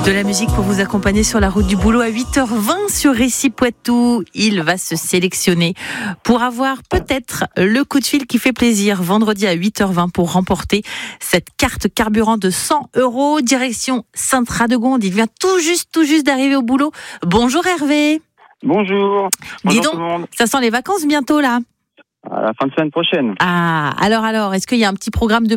De la musique pour vous accompagner sur la route du boulot à 8h20 sur Récit Poitou. Il va se sélectionner pour avoir peut-être le coup de fil qui fait plaisir vendredi à 8h20 pour remporter cette carte carburant de 100 €. Direction Sainte-Radegonde. Il vient tout juste d'arriver au boulot. Bonjour Hervé. Bonjour. Dis Bonjour donc, tout le monde. ça sent les vacances bientôt là. À la fin de semaine prochaine. Ah, alors, est-ce qu'il y a un petit programme de